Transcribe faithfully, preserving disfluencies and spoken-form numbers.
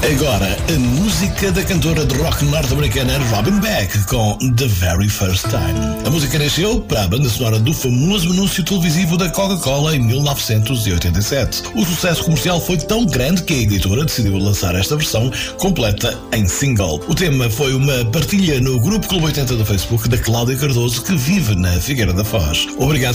Agora, a música da cantora de rock norte-americana Robin Beck com The Very First Time. A música nasceu para a banda sonora do famoso anúncio televisivo da Coca-Cola em mil novecentos e oitenta e sete. O sucesso comercial foi tão grande que a editora decidiu lançar esta versão completa em single. O tema foi uma partilha no grupo Clube oitenta do Facebook da Cláudia Cardoso, que vive na Figueira da Foz. Obrigado